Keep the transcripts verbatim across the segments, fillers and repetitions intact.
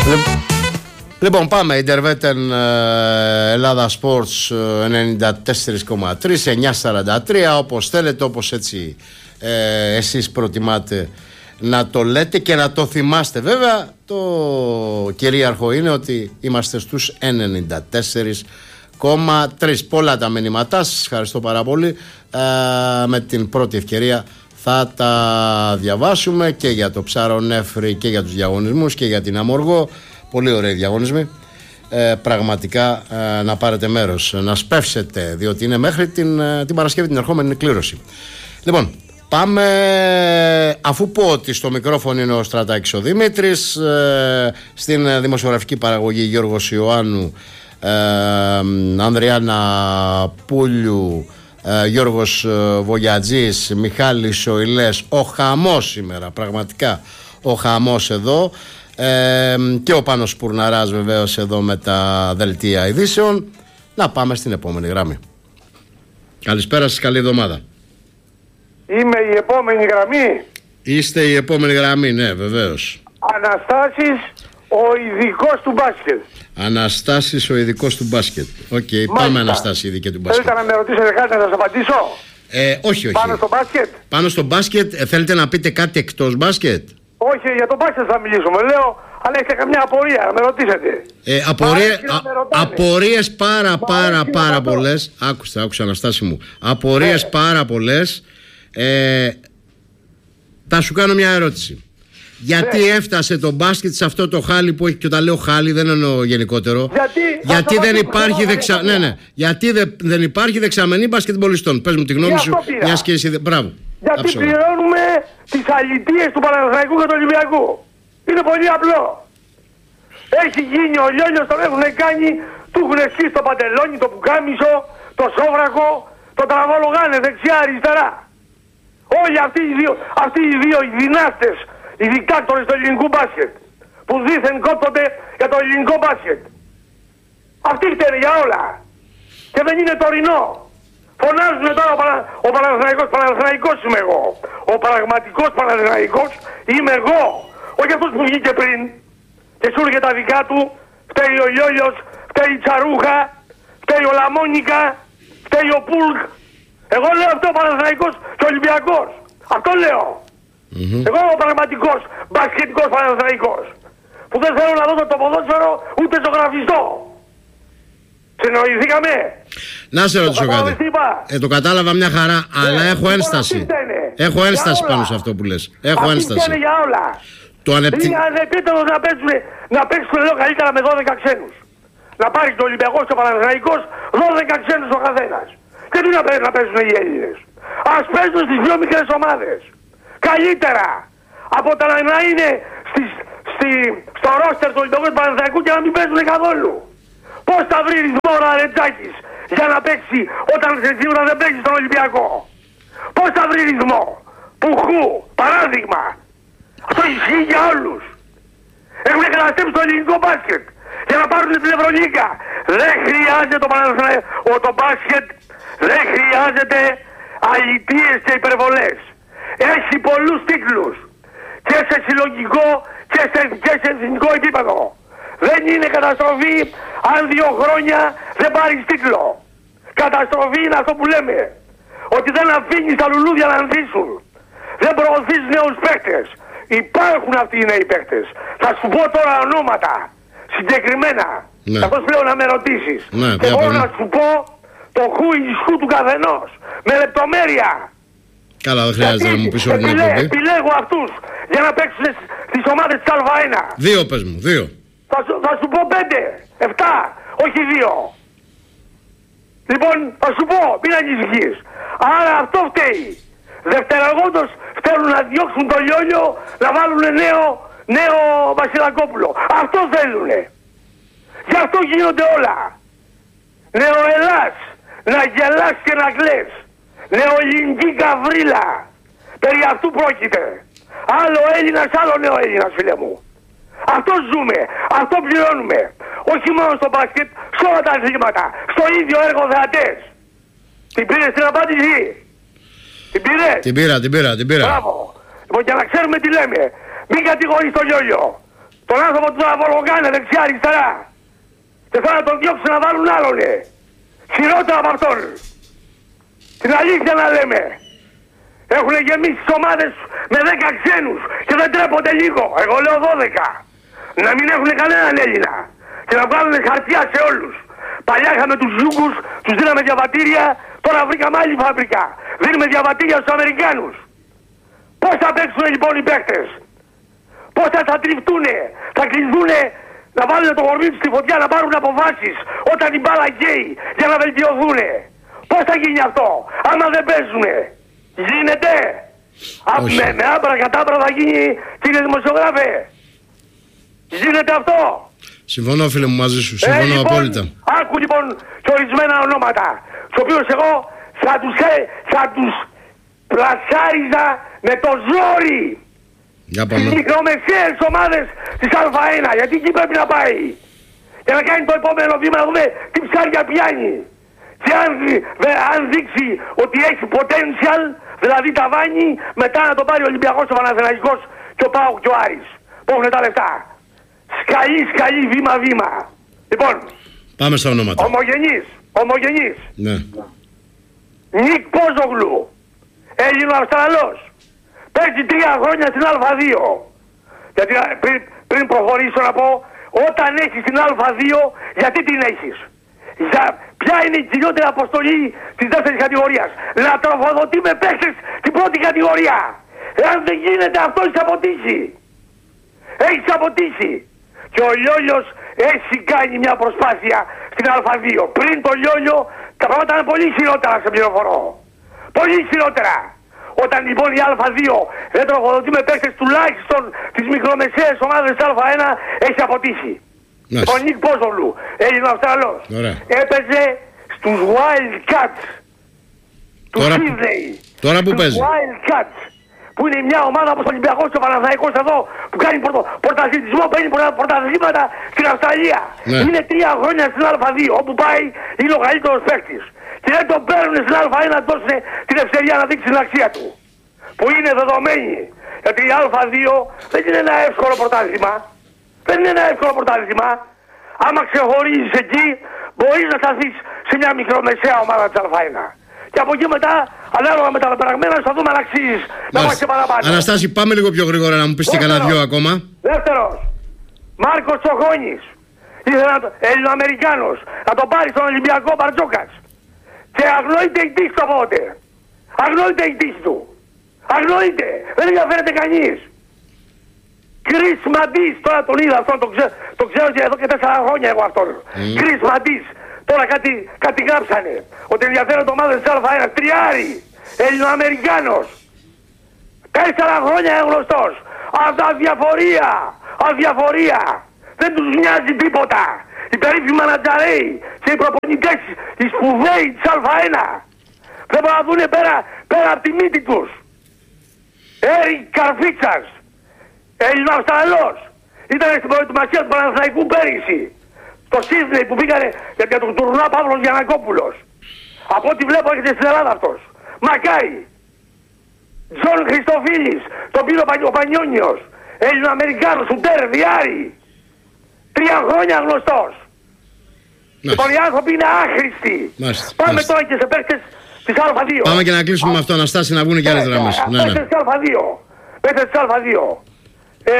Λοιπόν, πάμε. Ιντερβέτεν Ελλάδα Sports ενενήντα τέσσερα κόμμα τρία, εννιακόσια σαράντα τρία. Όπως θέλετε, όπως έτσι ε, εσείς προτιμάτε να το λέτε και να το θυμάστε. Βέβαια, το κυρίαρχο είναι ότι είμαστε στους ενενήντα τέσσερα κόμμα τρία. Πολλά τα μηνύματά σας. Ευχαριστώ πάρα πολύ. Ε, με την πρώτη ευκαιρία θα τα διαβάσουμε και για το Ψαρονέφρι και για τους διαγωνισμούς και για την Αμοργό. Πολύ ωραίοι διαγωνισμοί. Ε, πραγματικά ε, να πάρετε μέρος, να σπεύσετε, διότι είναι μέχρι την, την Παρασκευή την ερχόμενη κλήρωση. Λοιπόν, πάμε, αφού πω ότι στο μικρόφωνο είναι ο Στρατάκης ο Δημήτρης, ε, στην δημοσιογραφική παραγωγή Γιώργος Ιωάννου, ε, Ανδριάννα Πούλιου, ε, Γιώργος Βογιατζής, Μιχάλης Σοηλές. Ο χαμός σήμερα, πραγματικά ο χαμός εδώ. Ε, και ο Πάνος Σπουρναράς βεβαίως εδώ με τα δελτία ειδήσεων. Να πάμε στην επόμενη γραμμή. Καλησπέρα σας, καλή εβδομάδα. Είμαι η επόμενη γραμμή. Είστε η επόμενη γραμμή, ναι, βεβαίως. Αναστάσης, ο ειδικός του μπάσκετ. Αναστάσης, ο ειδικός του μπάσκετ. Οκ, okay, πάμε Αναστάση, ειδική του μπάσκετ. Θέλετε να με ρωτήσετε κάτι να σας απαντήσω? Ε, όχι, όχι. Πάνω στο μπάσκετ. Πάνω στο μπάσκετ, ε, θέλετε να πείτε κάτι εκτός μπάσκετ? Όχι, για το μπάσκετ θα μιλήσουμε. Λέω, αν έχετε καμιά απορία, να με ρωτήσετε. Ε, απορία, α, απορίες πάρα πάρα πάρα πολλές. Άκουστε, άκουσα Αναστάση μου. Απορίες ε. πάρα πολλές. ε, Θα σου κάνω μια ερώτηση. Γιατί ε. έφτασε το μπάσκετ σε αυτό το χάλι που έχει? Και όταν λέω χάλι δεν εννοώ γενικότερο. Γιατί, γιατί δεν υπάρχει δεξα... ναι, ναι. Γιατί δε... δεν υπάρχει δεξαμενή μπασκετμπολιστών? Πες μου τη γνώμη σου. Μιας και εσύ... Μπράβο. Γιατί Άψογα. πληρώνουμε τις αλητίες του Παναθηναϊκού και του Ολυμπιακού. Είναι πολύ απλό. Έχει γίνει ο Λιόλιος, τον έχουν κάνει, του έχουν σκίσει το παντελόνι, το πουκάμισο, το σόβρακο, το τραβολογάνε δεξιά αριστερά. Όλοι αυτοί οι δύο, αυτοί οι δύο οι δυνάστες, οι δικτάτορες του ελληνικού μπάσκετ, που δήθεν κόπτονται για το ελληνικό μπάσκετ. Αυτοί φταίνε για όλα. Και δεν είναι τωρινό. Φωνάζουν τώρα ο, Πανα... ο Παναθηναϊκός, Παναθηναϊκός είμαι εγώ. Ο πραγματικός Παναθηναϊκός είμαι εγώ. Όχι αυτός που βγήκε πριν και σου έλεγε τα δικά του. Φταίει ο Λιόλιος, φταίει η Τσαρούχα, φταίει ο Λαμόνικα, φταίει ο Πουλκ. Εγώ λέω αυτό ο Παναθηναϊκός και ο Ολυμπιακός. Αυτό λέω. Mm-hmm. Εγώ είμαι ο πραγματικός μπασκετικός Παναθηναϊκός. Που δεν θέλω να δω το ποδόσφαιρο ούτε ζωγραφιστό. Συνοηθήκαμε. Να σε ρωτήσω κάτι. Ε, το κατάλαβα μια χαρά, yeah, αλλά έχω ένσταση. Έχω ένσταση πάνω σε αυτό που λες. Έχω ένσταση. Είναι για όλα. Το ανεπτύ... Είναι ανεπίτεδο να παίξουν, να παίξουν εδώ καλύτερα με δώδεκα ξένους. Να πάρει το Ολυμπιακός και ο Παναθηναϊκός δώδεκα ξένους ο καθένας. Και τι να, να παίζουν οι Έλληνες? Ας παίζουν στις δύο μικρές ομάδες. Καλύτερα από τα να είναι στις, στη, στο ρόστερ του Ολυμπιακού και του Παναθηναϊκού και να μην παίζουν καθόλου. Πώς θα βρει ρυθμό ο Ρετζάκης για να παίξει όταν σίγουρα δεν παίξει στον Ολυμπιακό? Πώς θα βρει ρυθμό? Πουχού, παράδειγμα. Αυτό ισχύει για όλους. Έχουν καταστρέψει το ελληνικό μπάσκετ για να πάρουν την Ευρωλίγκα. Δεν χρειάζεται το, το μπάσκετ, δεν χρειάζεται αλητίες και υπερβολές. Έχει πολλούς τίτλους και σε συλλογικό και σε, και σε εθνικό επίπεδο. Δεν είναι καταστροφή αν δύο χρόνια δεν πάρεις τίτλο. Καταστροφή είναι αυτό που λέμε. Ότι δεν αφήνεις τα λουλούδια να ανθίσουν. Δεν προωθείς νέους παίκτες. Υπάρχουν αυτοί οι νέοι παίκτες. Θα σου πω τώρα ονόματα. Συγκεκριμένα. Ναι. Θα πω πλέον να με ρωτήσεις. Ναι, και μπορώ να σου πω το χου ισχού του καθενός. Με λεπτομέρεια. Καλά, δεν χρειάζεται να μου πεις όλη την εκπομπή. Επιλέγω αυτούς για να παίξουν στις ομάδες της Α1. Δύο πες μου, δύο. Θα σου, θα σου πω πέντε, εφτά, όχι δύο. Λοιπόν, θα σου πω, μην ανησυχείς. Άρα αυτό φταίει. Δευτεραγόντως θέλουν να διώξουν το Λιόλιο, να βάλουν νέο, νέο Βασιλακόπουλο. Αυτό θέλουνε. Γι' αυτό γίνονται όλα. Νεοελλάς, να γελάς και να κλαις. Νεοελληνική καβρίλα. Περί αυτού πρόκειται. Άλλο Έλληνας, άλλο νέο Έλληνας, φίλε μου. Αυτό ζούμε, αυτό πληρώνουμε. Όχι μόνο στο μπάσκετ, σε όλα τα αθλήματα. Στο ίδιο έργο θεατές. Την πήρες την απάντηση? Την πήρες? Την πήρα, την πήρα, την πήρα. Μπράβο. Λοιπόν, για να ξέρουμε τι λέμε. Μην κατηγορείς το Λιόλιο. Τον άνθρωπο του Αβολογάνε δεξιά-αριστερά. Και θα τον διώξουν να βάλουν άλλον. Χειρότερα από αυτόν. Την αλήθεια να λέμε. Έχουν γεμίσει τις ομάδες με δέκα ξένους και δεν τρέπονται λίγο. Εγώ λέω δώδεκα. Να μην έχουν κανέναν Έλληνα. Και να βγάλουν χαρτιά σε όλους. Παλιά είχαμε τους Ζούγκους, τους δίναμε διαβατήρια, τώρα βρήκαμε άλλη φабρικά. Δίνουμε διαβατήρια στους Αμερικάνους. Πώς θα παίξουν λοιπόν οι παίκτες? Πώς θα, θα τριφτούνε? Θα κλειδούνε να βάλουν το κορμί τους στη φωτιά, να πάρουν αποφάσεις όταν η μπάλα καίει για να βελτιωθούνε. Πώς θα γίνει αυτό άμα δεν παίζουνε? Γίνεται? Α, με, με άμπρα κατάμπρα θα γίνει, κύριε δημοσιογράφε? Γίνεται αυτό? Συμφωνώ φίλε μου μαζί σου, συμφωνώ ε, λοιπόν, απόλυτα. Άκου λοιπόν και ορισμένα ονόματα, τους οποίους εγώ θα τους, θα τους πλασάριζα με το ζόρι. Τις μικρομεσαίες ομάδες της Α1, γιατί εκεί πρέπει να πάει. Για να κάνει το επόμενο βήμα, να δούμε τι ψάρια πιάνει. Και αν, αν δείξει ότι έχει potential, δηλαδή ταβάνι, μετά να το πάρει ο Ολυμπιακός, ο Παναθηναϊκός και ο ΠΑΟΚ και ο Άρης, που έχουν τα λεφτά. Σκαλί, σκαλί, βήμα, βήμα. Λοιπόν, πάμε στα ονόματα. Ομογενής, ομογενής. Ναι. Νίκ Πόζογλου, Έλληνο-Αυστραλός. Παίζει τρία χρόνια στην Α2. Γιατί πριν, πριν προχωρήσω να πω, όταν έχεις την Α2, γιατί την έχεις? Για, ποια είναι η κυριότερη αποστολή της δεύτερης κατηγορίας? Να τροφοδοτεί με παίκτες την πρώτη κατηγορία. Εάν δεν γίνεται αυτό, έχεις αποτύχει. Έχεις αποτύχει. Και ο Λιόλιος έχει κάνει μια προσπάθεια στην Α2. Πριν το Λιόλιο τα πράγματα ήταν πολύ χειρότερα, σε πληροφορώ. Πολύ χειρότερα. Όταν λοιπόν η Α2 δεν τροφοδοτεί με παίκτες τουλάχιστον τις μικρομεσαίες ομάδες της Α1, έχει αποτύχει. Yes. Ο Νίκ Πόζογλου, Έλληνο-Αυστραλός, έπαιζε στους Wildcats του Σίδνεϊ. Τώρα που παίζει? Wildcats, που είναι μια ομάδα όπως ο Ολυμπιακός και ο Παναθηναϊκός εδώ, που κάνει πορτο, πρωταθλητισμό, παίρνει πρωταθλήματα στην Αυστραλία. Ναι. Είναι τρία χρόνια στην Α2, όπου πάει είναι ο καλύτερος παίκτης. Και δεν τον παίρνουν στην Α1 να δώσουν την ευκαιρία να δείξει την αξία του. Που είναι δεδομένη. Γιατί η Α2 δεν είναι ένα εύκολο πρωτάθλημα. Δεν είναι ένα εύκολο πρωτάθλημα. Άμα ξεχωρίζεις εκεί, μπορείς να σταθείς σε μια μικρομεσαία ομάδα της Α1. Και από εκεί μετά, ανάλογα με τα πεπραγμένα, θα δούμε αν αξίζεις να πας και παραπάνω. Αναστάση, πάμε λίγο πιο γρήγορα να μου πεις και κανένα δυο ακόμα. Δεύτερος, Μάρκος Τσοχόνης. Ήθελε να το... Έλληνο-Αμερικάνος. Να το πάρει στον Ολυμπιακό Μπαρτζόκας. Και αγνοείται η τύχη του από τότε. Αγνοείται η τύχη του. Αγνοείται. Δεν ενδιαφέρεται κανείς. Κρίς Μαντής, τώρα τον είδα αυτόν, τον ξέρω, τον ξέρω και εδώ και τέσσερα χρόνια εγώ αυτόν. Mm. Κρίς Μαντής, τώρα κάτι, κάτι γράψανε. Ότι ενδιαφέρονται ομάδες της Α1, τριάρι, Έλληνο-Αμερικάνος. Τέσσερα χρόνια γνωστός. Αδιαφορία, αδιαφορία. Δεν τους νοιάζει τίποτα. Οι περίφημοι μανατζαρέοι και οι προπονητές, οι σπουδαίοι της Α1. Δεν μπορούν να δουν πέρα, πέρα από τη μύτη τους. Έρη Καρφίτσας, Έλληνο-Αυστραλός. Ήταν στην προετοιμασία του Παναθηναϊκού πέρυσι. Στο Σίδνεϊ που πήγανε για τον τουρνουά Παύλος Γιαννακόπουλος. Από ό,τι βλέπω έχετε στην Ελλάδα αυτός. Μακάρι. Τζον Χριστοφίλης, τον πήρε ο Πανιόνιος. Έλληνο-Αμερικάνος, Ουτέρ, Διάρη. Τρία χρόνια γνωστός. Λοιπόν οι άνθρωποι είναι άχρηστοι. Μάλιστα. Πάμε Μάλιστα. τώρα και σε παίκτες της Α2. Πάμε και να κλείσουμε με αυτό, Αναστάση, να βγουν και άλλες γραμμές. Παίκτες της Α2. Παίκτες της Α2. Ε,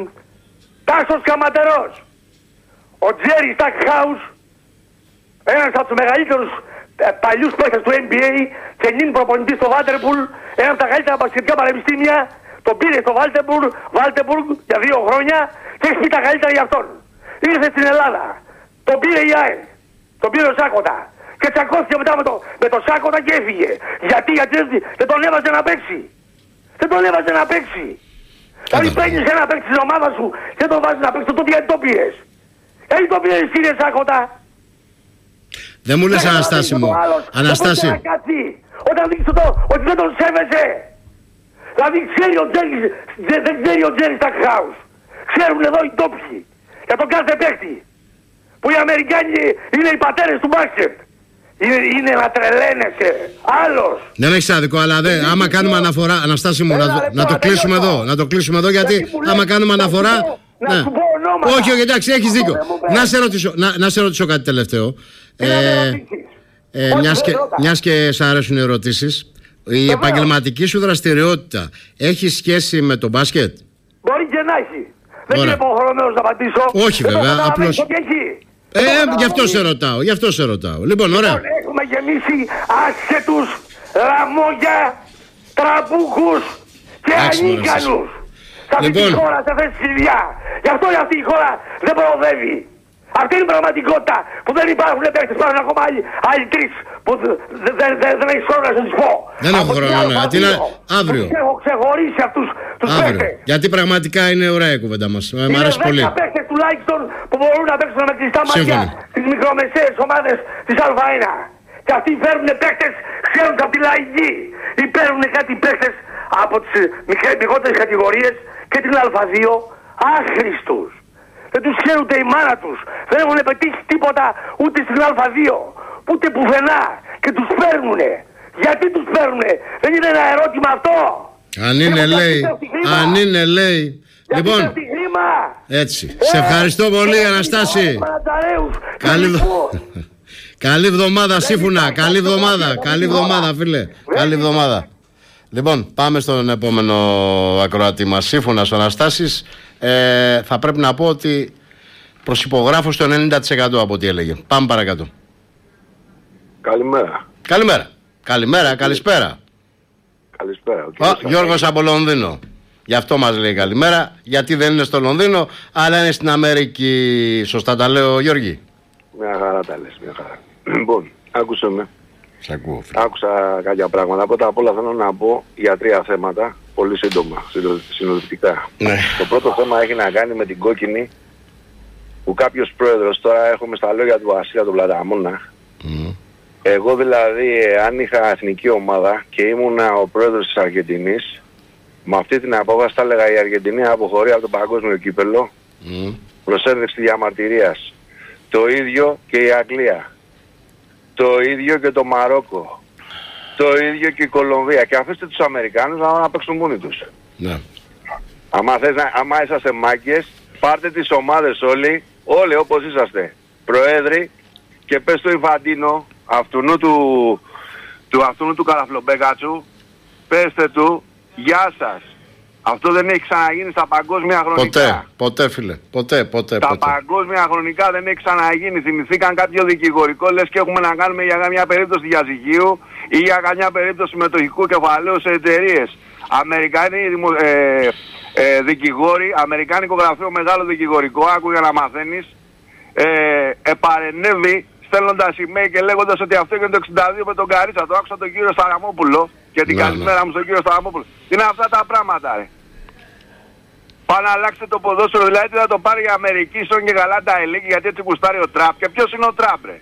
Τάσος Καματερός. Ο Τζέρι Στακχάους, ένας από τους μεγαλύτερους ε, παλιούς παίκτες του N B A και νυν προπονητής στο Βάλτερπουλ, ένα από τα καλύτερα μπασκετικά πανεπιστήμια, τον πήρε στο Βάλτερπουλ, Βάλτερπουλ για δύο χρόνια και έχει πει τα καλύτερα για αυτόν. Ήρθε στην Ελλάδα, τον πήρε η ΑΕ, τον πήρε ο Σάκοτα και τσακώθηκε μετά με το, με το Σάκοτα και έφυγε. Γιατί, γιατί δεν τον έβαζε να παίξει. Δεν τον έβαζε να παίξει. Δηλαδή παίρνεις ένα παίκτη στην ομάδα σου και δεν τον βάζεις να παίξει, τότε γιατί το πήρες. Γιατί το πήρες κύριε Σάκοτα. Δεν μου λες Αναστάση μου. Αναστάση. Όταν δείξεις το ότι δεν τον σέβεσαι. Δηλαδή ξέρει ο Τζέρις, δεν ξέρει ο Τζέρις Στακχάους. Ξέρουν εδώ οι τόπιοι. Για τον κάθε παίκτη. Που οι Αμερικάνοι είναι οι πατέρες του μπάσκετ. Είναι, είναι να τρελαίνεσαι. Άλλος. Δεν έχεις άδικο, αλλά δε, άμα κάνουμε αναφορά, Αναστάση μου, να, να το κλείσουμε εδώ. Να το κλείσουμε εδώ γιατί άμα κάνουμε αναφορά Να ναι. σου πω ονόματα. Όχι, όχι, εντάξει, έχεις δίκιο. Να σε, ρωτήσω, να, να σε ρωτήσω κάτι τελευταίο. Ε, ε, μιας, και, μιας και σ' αρέσουν οι ερωτήσεις, η επαγγελματική σου δραστηριότητα έχει σχέση με το μπάσκετ? Μπορεί και να έχει. Δεν είμαι υποχρεωμένος να απαντήσω. Όχι βέβαια, απλώς. Ε, γι' αυτό σε ρωτάω, γι' αυτό σε ρωτάω. Λοιπόν, ωραία. Λοιπόν, έχουμε γεμίσει άσχετους, λαμόγια, τραμπούχους και ανίκανους. Σε αυτή λοιπόν. τη χώρα, σε αυτές τις ηλιά. Γι' αυτό αυτή η χώρα δεν προοδεύει. Αυτή είναι η πραγματικότητα που δεν υπάρχουν παίκτες, υπάρχουν ακόμα άλλοι, άλλοι τρεις που δεν δε, δε, δε έχεις χρόνο να σας πω. Δεν έχω χρόνο, ναι. Τι είναι αύριο. Έχω ξεχωρίσει αυτούς τους παίκτες. Γιατί πραγματικά είναι ωραία η κουβέντα μας. Μ' αρέσει πολύ. Είναι δέκα παίκτες τουλάχιστον που μπορούν να παίξουν με κλειστά μάτια στις μικρομεσαίες ομάδες της Α1. Και αυτοί φέρνουν παίκτες, ξέρουν από τη λαϊκή. Ή παίρνουν κάτι παίκτες από τις μικρότερες κατηγορίες και την Α2 άχρηστους. Δεν τους ξέρουν ούτε η μάνα τους. Δεν έχουν πετύχει τίποτα ούτε στην Α2, ούτε πουθενά. Και τους παίρνουνε. Γιατί τους παίρνουνε? Δεν είναι ένα ερώτημα αυτό? Αν είναι λέει, αν είναι λέει. Γιατί λοιπόν, έτσι. Ε, σε ευχαριστώ πολύ Αναστάση. Καλή, καλή εβδομάδα Σύμφωνα. Καλή εβδομάδα. Καλή εβδομάδα φίλε. Καλή εβδομάδα. Λοιπόν, πάμε στον επόμενο ακροατή μας. Σύμφωνα στον Αναστάσης, ε, θα πρέπει να πω ότι προσυπογράφω στο ενενήντα τοις εκατό από ό,τι έλεγε. Πάμε παρακάτω. Καλημέρα. Καλημέρα. Καλημέρα, καλησπέρα. Καλησπέρα. Ο Γιώργος από Λονδίνο. Γι' αυτό μας λέει καλημέρα, γιατί δεν είναι στο Λονδίνο, αλλά είναι στην Αμερική. Σωστά τα λέω, Γιώργη? Μια χαρά τα λες, μια χαρά. Λοιπόν, άκουσε με. Σ' ακούω, φίλε. Άκουσα κάποια πράγματα. Πρώτα απ' όλα θέλω να πω για τρία θέματα, πολύ σύντομα, συνοδευτικά. Ναι. Το πρώτο θέμα έχει να κάνει με την κόκκινη, που κάποιος πρόεδρος, τώρα έχουμε στα λόγια του Βασίλα τον Πλαταμόνα. Mm. Εγώ δηλαδή, αν είχα εθνική ομάδα και ήμουνα ο πρόεδρος της Αργεντινής, με αυτή την απόφαση θα έλεγα η Αργεντινή αποχωρεί από το παγκόσμιο κύπελλο mm. προς ένδειξη διαμαρτυρίας. Το ίδιο και η Αγγλία. Το ίδιο και το Μαρόκο. Το ίδιο και η Κολομβία. Και αφήστε τους Αμερικάνους να, να παίξουν μόνοι τους. Ναι. Άμα, θες, άμα είσαστε μάγκες, πάρτε τις ομάδες όλοι, όλοι όπως είσαστε, προέδροι, και πες στο Ιφαντίνο, αυτουνού του, του, αυτουνού του Καραφλομπέκατσου, πέστε του, γεια σας. Αυτό δεν έχει ξαναγίνει στα παγκόσμια χρονικά. Ποτέ, ποτέ φίλε, ποτέ, ποτέ. Στα ποτέ. παγκόσμια χρονικά δεν έχει ξαναγίνει. Θυμηθήκαν κάποιο δικηγορικό, λες και έχουμε να κάνουμε για μια περίπτωση διαζυγίου ή για καμιά περίπτωση μετοχικού κεφαλαίου σε εταιρείες. Αμερικάνοι ε, ε, δικηγόροι, αμερικάνικο γραφείο μεγάλο δικηγορικό, άκου για να μαθαίνεις, ε, επαρενεύει στέλνοντας email και λέγοντας ότι αυτό είναι το εξήντα δύο με τον Καρίτσα. Το άκουσα τον κύριο Σταραμόπουλο και την ναι, καλημέρα ναι. μου στον κύριο Σταραμόπουλο. Είναι αυτά τα πράγματα, ρε. Πάνε να αλλάξετε το ποδόσφαιρο, δηλαδή θα το πάρει η Αμερική, στον και καλά τα ελίκη, γιατί έτσι γουστάρει ο Τραμπ. Και ποιος είναι ο Τραμπ, ρε?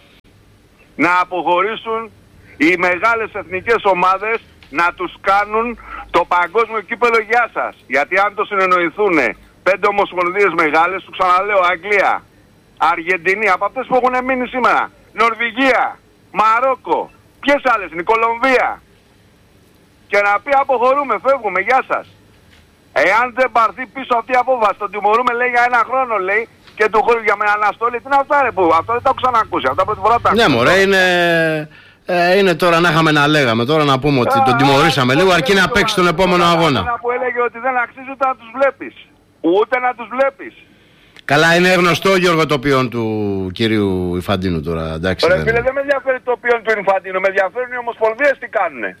Να αποχωρήσουν οι μεγάλες εθνικές ομάδες να τους κάνουν το παγκόσμιο κύπελλο, γεια σας. Γιατί αν το συνεννοηθούν πέντε ομοσπονδίες μεγάλες, του ξαναλέω, Αγγλία, Αργεντινή, από αυτές που έχουν μείνει σήμερα, Νορβηγία, Μαρόκο, ποιες άλλες είναι, η Κολομβία, και να πει αποχωρούμε, φεύγουμε, γεια σας. Εάν δεν πάρθει πίσω αυτή η απόφαση, τον τιμωρούμε λέει για ένα χρόνο, λέει, και του χρόνου για με αναστολή. Τι είναι αυτά, ρε, που αυτό δεν το έχω ξανακούσει. Αυτά πρώτη φορά τα ναι, μωρέ, είναι, ε, είναι τώρα να είχαμε να λέγαμε, τώρα να πούμε ότι τον τιμωρήσαμε λίγο, αρκεί να παίξει τον επόμενο αγώνα. Ένα που έλεγε ότι δεν αξίζει ούτε να τους βλέπεις. Ούτε να τους βλέπεις. Καλά, είναι γνωστό, Γιώργο, το ποιόν του κυρίου Ιφαντίνου τώρα, εντάξει. Ρε δεν... φίλε, δεν με ενδιαφέρει το ποιόν του Ιφαντίνου, με ενδιαφέρουν οι ομοσπονδίες τι κάνουνε.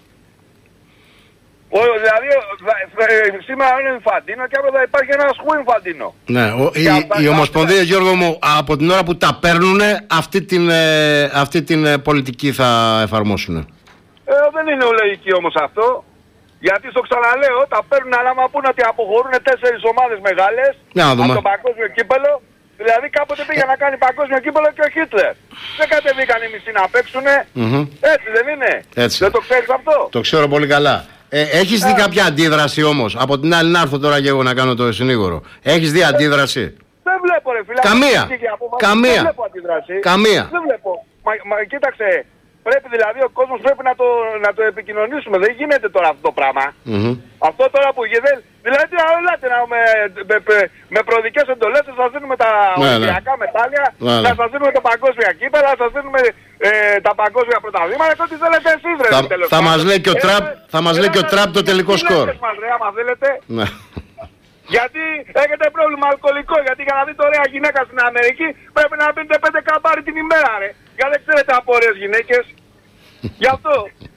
Ο, δηλαδή, σήμερα είναι Ιφαντίνο και αύριο θα υπάρχει ένα σχού Ιφαντίνο. Ναι, ο, οι, οι ομοσπονδίες, Γιώργο μου, από την ώρα που τα παίρνουν, αυτή την, ε, αυτή την ε, πολιτική θα εφαρμόσουν. Ε, δεν είναι λογική όμως αυτό. Γιατί στο ξαναλέω, τα παίρνουν, αλλά άμα πούνε ότι αποχωρούν τέσσερις ομάδες μεγάλες από το παγκόσμιο κύπελλο. Δηλαδή κάποτε πήγε να κάνει παγκόσμιο κύπελλο και ο Χίτλερ. Δεν κατεβήκαν οι μισοί να παίξουνε. Mm-hmm. Έτσι δεν είναι? Έτσι. Δεν το ξέρεις αυτό? Το ξέρω πολύ καλά. Ε, έχεις δει κάποια αντίδραση όμως? Από την άλλη να έρθω τώρα και εγώ να κάνω το συνήγορο. Έχεις δει αντίδραση? Δεν βλέπω, ρε φίλε. Καμία. Καμία. Δεν βλέπω αντίδραση. Καμία. Δεν βλέπω. Μα, μα κοίταξε. Πρέπει δηλαδή ο κόσμος πρέπει να το, να το επικοινωνήσουμε. Δεν γίνεται τώρα αυτό το πράγμα. Mm-hmm. Αυτό τώρα που γίνεται, Δηλαδή αολάτε να με, με, με, με προδικές εντολές να σας δίνουμε τα ναι, ολυμπιακά ναι. μετάλλια, ναι, ναι. να σας δίνουμε τα παγκόσμια κύπελα, να σας δίνουμε ε, τα παγκόσμια πρωταθλήματα και ό,τι θέλετε εσείς ρε. Θα, θα μας λέει και ο Τραμπ, θα μας λέει και ο Τραμπ το τελικό σκορ. Ναι. Γιατί έχετε πρόβλημα αλκοολικό, γιατί για να δείτε ωραία γυναίκα στην Αμερική πρέπει να πίνετε πέντε καμπάρι την ημέρα ρε. Γιατί δεν ξέρετε από ωραίες γυναίκες. Γι' αυτό.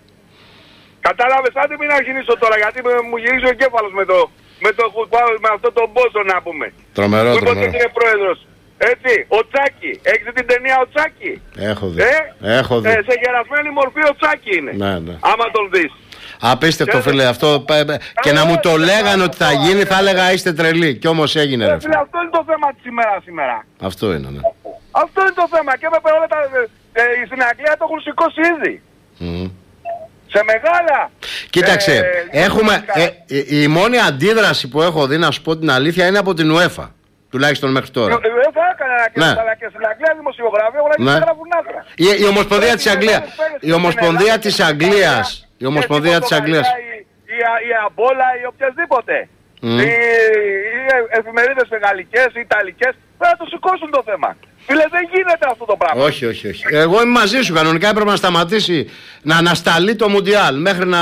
Κατάλαβες, άντε μην αρχινήσω τώρα γιατί μου γυρίζει ο εγκέφαλος με, το, με, το, με αυτό το μπόσο να πούμε. Τρομερό, που τρομερό. είναι πρόεδρος. Έτσι, ο Τσάκη. Έχεις δει την ταινία ο Τσάκη? Έχω δει. Ε? Έχω δει. Ε, σε γερασμένη μορφή ο Τσάκη είναι. Ναι, ναι. Άμα τον δεις. Απίστευτο φίλε αυτό. Και να μου το λέγανε ότι θα γίνει θα έλεγα είστε τρελοί. Κι όμως έγινε ρε φίλε. Αυτό είναι το θέμα της ημέρας σήμερα. Αυτό είναι, ναι. Αυτό είναι το θέμα. Και έπρεπε όλα τα... Ε, στην Αγγλία το έχουν σηκώσει ήδη. Mm. Σε μεγάλα. Κοίταξε, ε, έχουμε, ε, η, η μόνη αντίδραση που έχω δει να σου πω την αλήθεια είναι από την UEFA. Τουλάχιστον μέχρι τώρα. Η UEFA έκανε ναι. αλλά και στην Αγγλία δημοσιογράφοι όλα και ναι. γράφουν άκρα. Η, η Ομοσπονδία της Αγγλίας. Η Ομοσπονδία της Αγγλίας. Η Ομοσπονδία της Αγγλίας. Η, η Αμπόλα ή οποιασδήποτε. Mm. Οι, οι εφημερίδες γαλλικές, οι ιταλικές πρέπει να το σηκώσουν το θέμα. Φίλε, δεν γίνεται αυτό το πράγμα. Όχι, όχι, όχι. Εγώ είμαι μαζί σου. Κανονικά έπρεπε να σταματήσει να ανασταλεί το Μουντιάλ μέχρι να,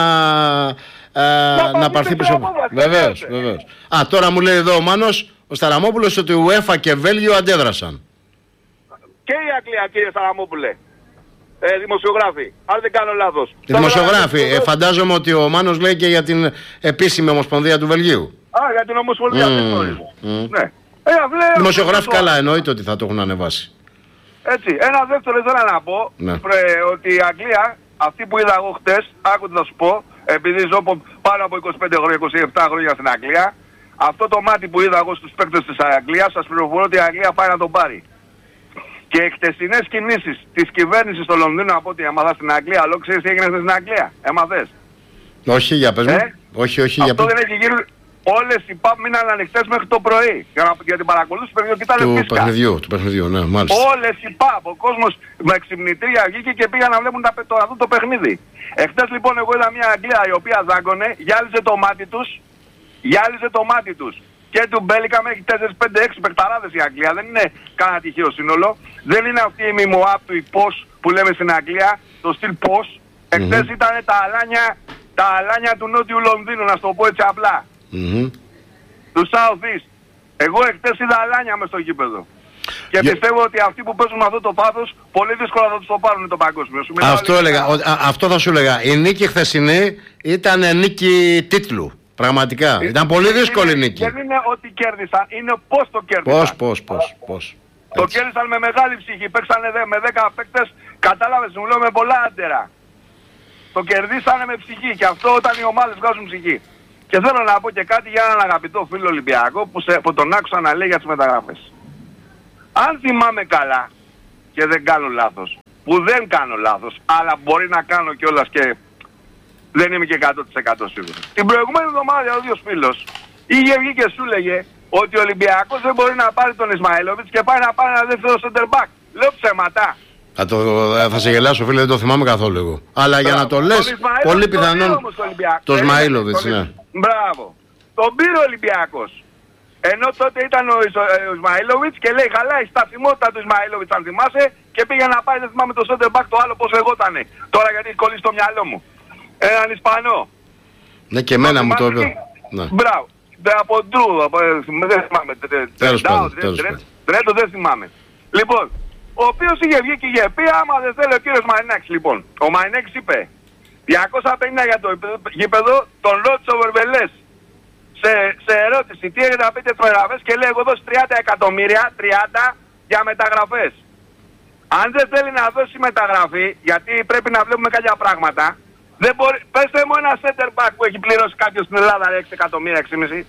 ε, να, να πάρθει πίσω. Βεβαίως, βεβαίως. Α, τώρα μου λέει εδώ ο Μάνος, ο Σταραμόπουλος, ότι UEFA και Βέλγιο αντέδρασαν. Και η Αγγλία, κύριε Σταραμόπουλε. Ε, δημοσιογράφοι, αν δεν κάνω λάθος. Δημοσιογράφοι, ε, φαντάζομαι ότι ο Μάνος λέει και για την επίσημη Ομοσπονδία του Βελγίου. Α, για την Ομοσπονδία mm, δεν γνωρίζω. Mm. Ναι. Ε, δημοσιογράφοι καλά εννοείται ότι θα το έχουν ανεβάσει. Έτσι, ένα δεύτερο ήθελα να πω ναι. πρέ, ότι η Αγγλία, αυτή που είδα εγώ χτες, άκου τι θα σου πω, επειδή ζω πάνω από είκοσι πέντε χρόνια, είκοσι επτά χρόνια στην Αγγλία, αυτό το μάτι που είδα εγώ στους παίκτες της Αγγλίας, σας πληροφορώ ότι η Αγγλία πάει να τον πάρει. Και οι χτεσινές κινήσεις της κυβέρνησης στο Λονδίνο από ό,τι έμαθα στην Αγγλία, αλλά ξέρεις τι έγινε στην Αγγλία, έμαθες? Όχι, για πες μου. Ε? Όχι, όχι, αυτό για δεν έχει γίνει. Όλες οι παπ μείναν ανοιχτές μέχρι το πρωί για, να, για την παρακολούθηση του παιχνιδιού. Κοιτάνε του παιχνιδιού, του παιχνιδιού, ναι, μάλιστα. Όλες οι παπ, ο κόσμος με ξυπνητήρια βγήκε και πήγαν να βλέπουν τα, το, αυτό το παιχνίδι. Εχθές λοιπόν εγώ είδα μια Αγγλία η οποία δάγκωνε, γυάλιζε το μάτι τους, γυάλιζε το μάτι τους. Και του Μπέλικαμ έχει τέσσερα πέντε έξι παιχταράδες η Αγγλία, δεν είναι κανένα τυχαίο σύνολο. Δεν είναι αυτή η μιμοάπ του η πώς που λέμε στην Αγγλία, το στυλ πώς. Εχθές mm-hmm. ήταν τα αλάνια, τα αλάνια του Νότιου Λονδίνου, να σου το πω έτσι απλά. Mm-hmm. Του South East. Εγώ εχθές είδα αλάνια μες στο γήπεδο. Και yeah. πιστεύω ότι αυτοί που παίζουν με αυτό το πάθος πολύ δύσκολα θα τους το πάρουν το παγκόσμιο. Αυτό, έλεγα, ο, α, αυτό θα σου έλεγα. Η νίκη χθεσινή ήταν νίκη τίτλου. Πραγματικά. Ε, ήταν πολύ δύσκολη είναι, νίκη. Δεν είναι ότι κέρδισαν, είναι πώς το κέρδισαν. Πώς, πώς, πώς, πώς. Το έτσι. Κέρδισαν με μεγάλη ψυχή. Παίξανε δε, με δέκα παίκτες, κατάλαβες, μου λέω με πολλά άντερα. Το κερδίσανε με ψυχή και αυτό όταν οι ομάδες βγάζουν ψυχή. Και θέλω να πω και κάτι για έναν αγαπητό φίλο Ολυμπιακό που, σε, που τον άκουσα να λέει για τις μεταγραφές. Αν θυμάμαι καλά και δεν κάνω λάθος, που δεν κάνω λάθος, αλλά μπορεί να κάνω κιόλας και δεν είμαι και εκατό τοις εκατό σίγουρος. Την προηγούμενη εβδομάδα ο ίδιος φίλος είχε βγει και σου λέγε ότι ο Ολυμπιακός δεν μπορεί να πάρει τον Ισμαήλοβιτς και πάει να πάρει ένα δεύτερο center back. Λέω ψέματα. Θα, το, θα σε γελάσω φίλε, δεν το θυμάμαι καθόλου εγώ. Αλλά για να το λες, πολύ πιθανόν το Ισμαήλοβιτς, ναι. Μπράβο. Τον πήρε ο Ολυμπιακός. Ενώ τότε ήταν ο Ισμαήλοβιτς και λέει χαλάει η σταθιμότητα του Ισμαήλοβιτς αν θυμάσαι και πήγε να πάει, δεν θυμάμαι το center back το άλλο πώς λεγότανε. Τώρα γιατί έχει κολλήσει στο μυαλό μου. Έναν Ισπανό. Ναι και εμένα μου το είπε. Μπράβο. Από Ντρού, δεν θυμάμαι. Τέλος πάντων. Τρέτο δεν θυμάμαι. Λοιπόν, ο οποίος είχε βγει και είχε πει άμα δεν θέλει ο κύριος Μαρινάκης λοιπόν. Ο Μαρινάκης είπε διακόσια πενήντα για το γήπεδο, τον ρώτησε ο Βερβελές σε, σε ερώτηση τι έχετε να πείτε μεταγραφές και λέει εγώ δώσει τριάντα εκατομμύρια, τριάντα για μεταγραφές. Αν δεν θέλει να δώσει μεταγραφή, γιατί πρέπει να βλέπουμε κάποια πράγματα, δεν μπορεί, πέστε μου ένα center back που έχει πληρώσει κάποιος στην Ελλάδα έξι εκατομμύρια, έξι κόμμα πέντε.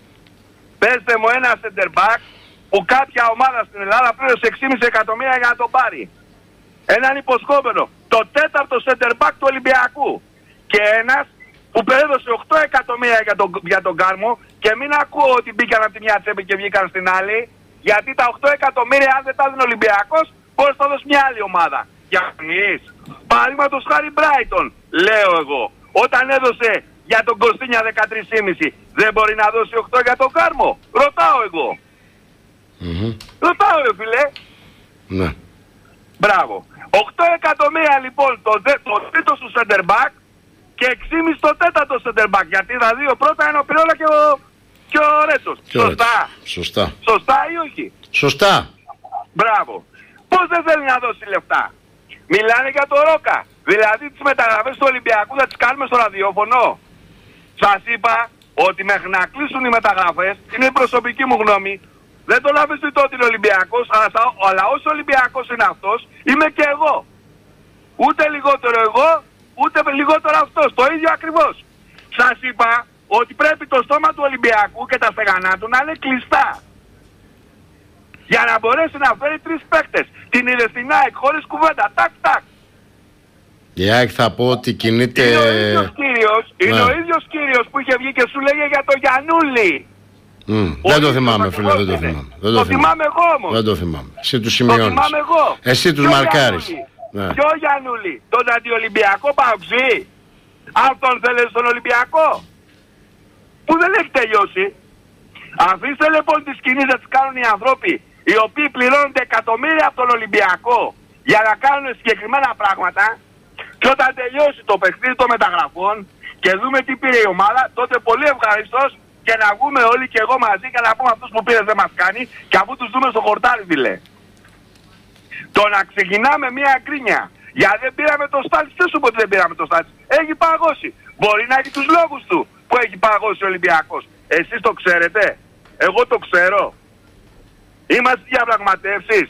Πέστε μου ένα center back που κάποια ομάδα στην Ελλάδα πλήρωσε έξι κόμμα πέντε εκατομμύρια για να τον πάρει. Έναν υποσχόμενο. Το τέταρτο center back του Ολυμπιακού. Και ένας που περέδωσε οκτώ εκατομμύρια για τον, για τον Κάρμο και μην ακούω ότι μπήκαν από τη μια τσέπη και βγήκαν στην άλλη. Γιατί τα οκτώ εκατομμύρια αν δεν τα δίνει ο Ολυμπιακός μπορεί να δώσει μια άλλη ομάδα. Για εμείς. Παραδείγματος χάρη Brighton, λέω εγώ. Όταν έδωσε για τον Κωστίνια δεκατρία κόμμα πέντε. Δεν μπορεί να δώσει οκτώ για τον Κάρμο. Ρωτάω εγώ. Mm-hmm. Ρωτάω ρε φίλε. Ναι. Μπράβο. οκτώ εκατομμύρια λοιπόν το, το τρίτο στο center back και έξι κόμμα πέντε στο τέταρτο center back. Γιατί τα δύο πρώτα είναι ο Πυρόλα και ο, και ο Ρέτσος. Σωστά. Σωστά. Σωστά ή όχι? Σωστά. Μπράβο. Πώς δεν θέλει να δώσει λεφτά? Μιλάνε για το Ρόκα. Δηλαδή τις μεταγραφές του Ολυμπιακού θα τις κάνουμε στο ραδιόφωνο. Σας είπα ότι μέχρι να κλείσουν οι μεταγραφές, είναι η προσωπική μου γνώμη, δεν τον αφιστητώ ότι είναι Ολυμπιακός, αλλά, αλλά όσο Ολυμπιακός είναι αυτός, είμαι και εγώ. Ούτε λιγότερο εγώ, ούτε λιγότερο αυτός. Το ίδιο ακριβώς. Σας είπα ότι πρέπει το στόμα του Ολυμπιακού και τα στεγανά του να είναι κλειστά. Για να μπορέσει να φέρει τρεις παίκτες. Την είδε στην ΑΕΚ χωρίς κουβέντα. Τάκ, τάκ. Η ΑΕΚ θα πω ότι κινείται... Είναι ο ίδιος κύριος, ναι. είναι ο ίδιος κύριος που είχε βγει και σου λέγε για το Γιαννούλη. Mm, δεν το θυμάμαι φίλε, δεν το θυμάμαι. Δεν το, το θυμάμαι εγώ όμως. Δεν το θυμάμαι. Εσύ τους σημειώνεις. Το θυμάμαι εγώ. Εσύ τους μαρκάρεις. Ναι. Ποιο Γιαννούλη? Τον αντιολυμπιακό Παοξή? Αυτόν θέλεις στον Ολυμπιακό? Που δεν έχει τελειώσει. Αφήστε λοιπόν τις κινήσεις να τις κάνουν οι ανθρώποι οι οποίοι πληρώνονται εκατομμύρια από τον Ολυμπιακό για να κάνουν συγκεκριμένα πράγματα, και όταν τελειώσει το παιχνίδι των μεταγραφών και δούμε τι πήρε η ομάδα, τότε πολύ ευχαριστώς και να βγούμε όλοι και εγώ μαζί και να πούμε αυτούς που πήρε δεν μας κάνει, και αφού τους δούμε στο χορτάρι φιλέ. Το να ξεκινάμε μια γκρίνια γιατί δεν πήραμε το Στάλτς, ποιος σου είπε ότι δεν πήραμε το Στάλτς? Έχει παγώσει. Μπορεί να έχει τους λόγους του που έχει παγώσει ο Ολυμπιακός. Εσείς το ξέρετε? Εγώ το ξέρω. Είμαστε διαπραγματεύσεις.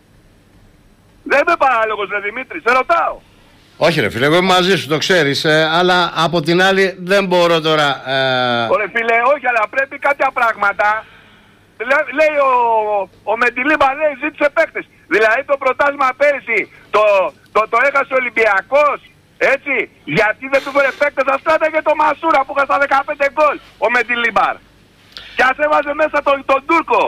Δεν είμαι παράλογος ρε Δημήτρη, σε ρωτάω. Όχι ρε φίλε, εγώ είμαι μαζί σου, το ξέρεις, ε, αλλά από την άλλη δεν μπορώ τώρα... Ε... Ωραία φίλε, όχι, αλλά πρέπει κάποια πράγματα... Λέ, λέει ο, ο Μεντιλίμπα, λέει, ζήτησε παίκτες. Δηλαδή το πρωτάθλημα πέρυσι το, το, το έχασε ο Ολυμπιακός, έτσι, γιατί δεν του φέρε παίκτες. Ας κράταγε το Μασούρα που είχα στα δεκαπέντε γκολ ο Μεντιλίμπαρ. Και ας έβαζε μέσα τον, τον Τούρκο,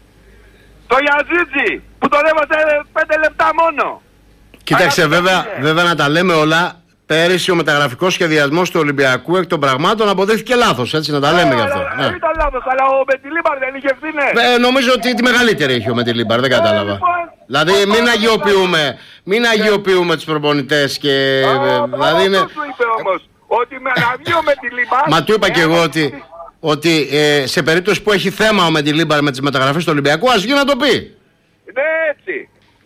το Γιαζίτζι, που τον έβαζε πέντε λεπτά μόνο. Κοίταξε, βέβαια, βέβαια να τα λέμε όλα, πέρυσι ο μεταγραφικός σχεδιασμός του Ολυμπιακού εκ των πραγμάτων αποδείχθηκε λάθος, έτσι, να τα λέμε γι' αυτό. Δεν ναι. ήταν λάθος, αλλά ο Μεντιλίμπαρ δεν είχε ευθύνες. Ε, νομίζω ότι τη μεγαλύτερη έχει ο Μεντιλίμπαρ, δεν κατάλαβα. Ε, λοιπόν, δηλαδή μην αγιοποιούμε, μην αγιοποιούμε τους προπονητές και... Α, δηλαδή είναι... του είπε όμως, ότι με αναβεί ο Μεντιλίμπαρ... Μα του είπα και εγώ ότι, ότι ε, σε περίπτωση που έχει θέμα ο Μεντιλίμπαρ με τις μεταγραφές του Ολυμπιακού, ας βγει να το πει. Ναι, έτσι.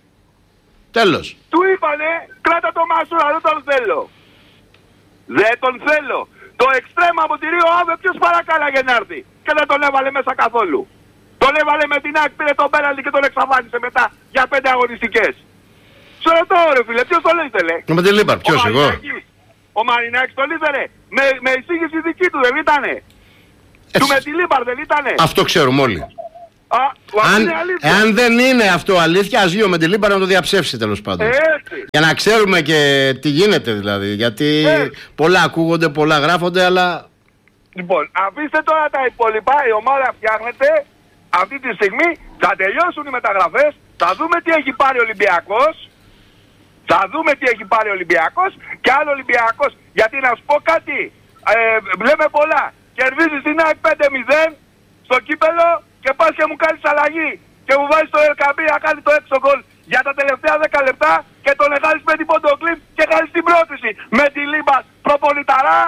Τέλος. Του είπανε, κράτα το Μασούρα, δεν τον θέλω. Δεν τον θέλω. Το εξτρέμα από τη Ρίο Άβε ποιος παρακάλαγε να έρθει και δεν τον έβαλε μέσα καθόλου. Τον έβαλε με την άκρη, πήρε τον πέναλτι και τον εξαφάνισε μετά για πέντε αγωνιστικές. Σε ρωτώ ρε φίλε, ποιος τον ήθελε? Ο Μεντιλίμπαρ, ποιος εγώ? Ο Μαρινάκης τον ήθελε. Με, με εισήγηση δική του δεν ήτανε? Έτσι. Του Μεντιλίμπαρ δεν ήτανε? Αυτό ξέρουμε όλοι. Α, αν, εάν δεν είναι αυτό αλήθεια, ας βγει ο Μεντιλίμπαρ να το διαψεύσει τέλος πάντων. Έτσι. Για να ξέρουμε και τι γίνεται δηλαδή. Γιατί έτσι. πολλά ακούγονται, πολλά γράφονται, αλλά... Λοιπόν, αφήστε τώρα τα υπόλοιπα, η ομάδα φτιάχνεται. Αυτή τη στιγμή θα τελειώσουν οι μεταγραφές, θα δούμε τι έχει πάρει ο Ολυμπιακός. Θα δούμε τι έχει πάρει ο Ολυμπιακός και άλλο Ολυμπιακός. Γιατί να σου πω κάτι, ε, λέμε πολλά. Κερδίζεις την ΑΕΚ πέντε μηδέν στο κύπελο και πας και μου κάνεις αλλαγή και μου βάζεις το Ελκαμπή να κάνει το έξω γκολ για τα τελευταία δέκα λεπτά και τον εγάλεις με την ποντοκλίπ και κάνεις την πρόθεση με τη Λίμπα προπονηταρά.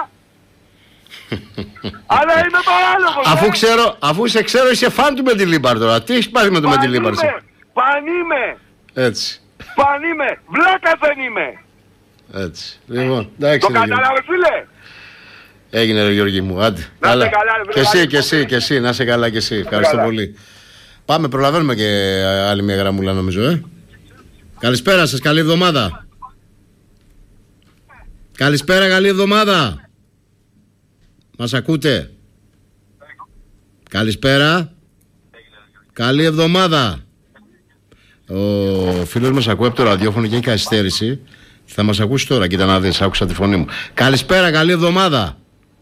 Αλλά είμαι παράλογος. Αφού ε? ξέρω, αφού σε ξέρω είσαι φαν του Μεντιλίμπαρ τώρα. Τι έχεις πάρει με το Μεντιλίμπαρ? Φαν είμαι. Έτσι. Φαν είμαι. Βλάκας δεν είμαι. Έτσι. Λοιπόν, εντάξει. Το κατάλαβες φίλε? Έγινε ρε Γιώργη μου, άντε. Να καλά. σε καλά, ρε, και εσύ, και εσύ, και εσύ, να σε καλά και εσύ. Ευχαριστώ καλά. πολύ. Πάμε, προλαβαίνουμε και άλλη μια γραμμούλα νομίζω, ε. Καλησπέρα σας, καλή εβδομάδα. Καλησπέρα, καλή εβδομάδα. Μας ακούτε? Καλησπέρα. Καλή εβδομάδα. Ο φίλος μας ακούει από το ραδιόφωνο και έχει καθυστέρηση. Θα μας ακούσει τώρα, κοίτα να δεις, άκουσα τη φωνή μου. Καλησπέρα, καλή εβδομάδα.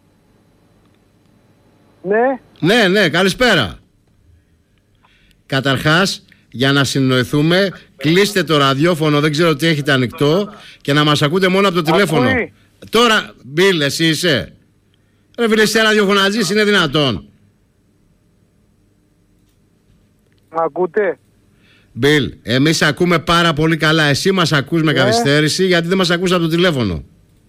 Ναι. Ναι, ναι, καλησπέρα. Καταρχάς, για να συνοηθούμε, κλείστε το ραδιόφωνο, δεν ξέρω τι έχετε ανοιχτό, και να μας ακούτε μόνο από το τηλέφωνο. Ακούει. Τώρα, Μπιλ, εσύ είσαι? Ρε φίλε, εσύ ραδιόφωνο να ζεις, είναι δυνατόν? Μ' ακούτε? Μπιλ, εμείς ακούμε πάρα πολύ καλά. Εσύ μας ακούς με καθυστέρηση γιατί δεν μας ακούς από το τηλέφωνο.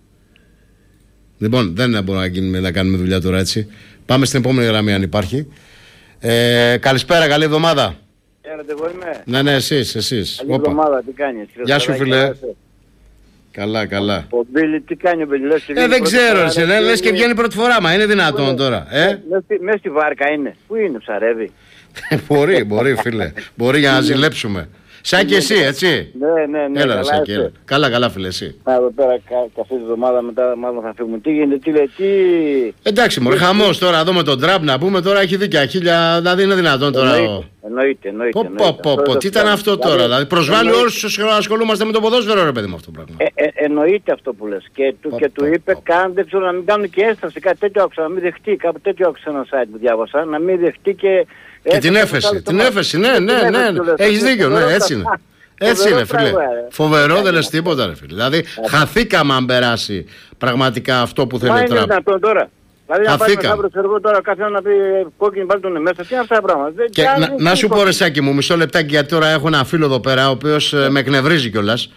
Λοιπόν, δεν μπορούμε να, γίνουμε, να κάνουμε δουλειά τώρα έτσι. Πάμε στην επόμενη γραμμή αν υπάρχει. Ε, καλησπέρα, καλή εβδομάδα. Χαίρετε, εγώ είμαι. Ναι, ναι, εσείς, εσείς. Καλή εβδομάδα, τι κάνεις? Γεια σου, φίλε. Καλά, καλά. Ο Μπίλι, τι κάνει ο Μπίλι? Λες και ε, δεν ξέρω, εσύ, λες, λες και βγαίνει πρώτη φορά, μα είναι δυνατόν τώρα. Ε? Μες στη βάρκα είναι. Πού είναι, ψαρεύει? Μπορεί, μπορεί, φίλε. Μπορεί για να ζηλέψουμε. Σαν και εσύ, έτσι. Ναι, ναι, ναι. Έλα, καλά, σαν και έλα. Καλά, καλά, φίλε, εσύ. Να εδώ πέρα καφέ τη εβδομάδα μετά, μάλλον θα φύγουμε. Τι γίνεται, τι λέει, τι. Εντάξει, μωρέ, χαμός τώρα εδώ με τον Τραμπ να πούμε τώρα έχει δίκια. Χίλια, δηλαδή είναι δυνατόν τώρα. Εννοείται, εννοείται. Πω, πω, πω, πω. Τι ήταν αυτό τώρα, δηλαδή προσβάλλει όλους όσους ασχολούμαστε με το ποδόσφαιρο, ρε παιδί μου, αυτό το πράγμα. Ε, ε, εννοείται αυτό που λες. Και του, Πω, και του πω, είπε, πω. καν, δεν ξέρω να μην κάνουν και έσταση, κάτι τέτοιο άκουσα, να μην δεχτεί. Κάπου τέτοιο άκουσα ένα site που διάβασα, να μην δεχτεί και. Και την έφεση. Την έφεση, ναι, ναι, ναι. Έχεις δίκιο, ναι, έτσι είναι. Έτσι είναι, φίλε. Φοβερό, δεν λες τίποτα, ρε φίλε. Δηλαδή, χαθήκαμε αν περάσει πραγματικά αυτό που θέλει ο Τραμπ. Μα είναι δυνατόν τώρα. Δηλαδή, να πάει Χαθήκαμε. μεθαύριο, ξέρω εγώ τώρα κάποιον να πει κόκκινη, βάλει τον μέσα. Τι είναι αυτά τα πράγματα. Και να, να σου πω, ρε Σάκη μου, μισό λεπτάκι, γιατί τώρα έχω ένα φίλο εδώ πέρα, ο οποίος ε, με εκνευρίζει κιόλας.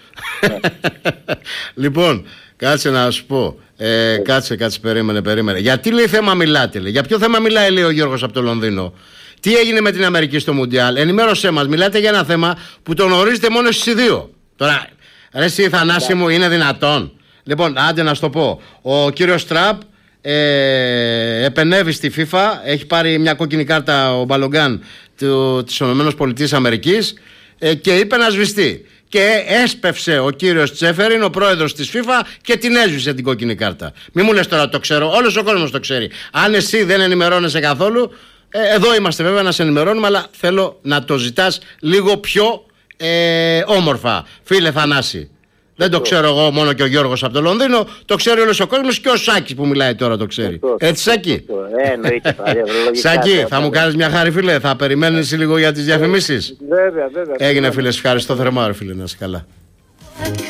Λοιπόν, κάτσε να σου πω. Ε, κάτσε, κάτσε, περίμενε, περίμενε. Γιατί λέει θέμα μιλάτε, λέει. Για ποιο θέμα μιλάει, λέει ο Γιώργος από το Λονδίνο? Τι έγινε με την Αμερική στο Μουντιάλ? Ενημέρωσέ μας. Μιλάτε για ένα θέμα που το γνωρίζετε μόνο εσείς οι δύο. Τώρα, ρε εσύ Θανάση μου, είναι δυνατόν? Λοιπόν, άντε να σου το πω. Ο κύριος Τραμπ ε, επενέβη στη FIFA. Έχει πάρει μια κόκκινη κάρτα ο Μπαλογκάν της ΗΠΑ ε, και είπε να σβηστεί. Και έσπευσε ο κύριος Τσέφεριν, ο πρόεδρος της FIFA, και την έσβησε την κόκκινη κάρτα. Μη μου λες τώρα το ξέρω, όλος ο κόσμος το ξέρει. Αν εσύ δεν ενημερώνεσαι καθόλου, ε, εδώ είμαστε βέβαια να σε ενημερώνουμε, αλλά θέλω να το ζητάς λίγο πιο ε, όμορφα, φίλε Θανάση. Δεν το ξέρω εγώ μόνο και ο Γιώργος από το Λονδίνο, το ξέρει όλος ο κόσμος και ο Σάκης που μιλάει τώρα το ξέρει. Έτσι, Σάκη? Σάκη, θα μου κάνεις μια χάρη, φίλε, θα περιμένεις λίγο για τις διαφημίσεις? Βέβαια, βέβαια. Έγινε, φίλε, ευχαριστώ θερμά, φίλε, να είσαι καλά.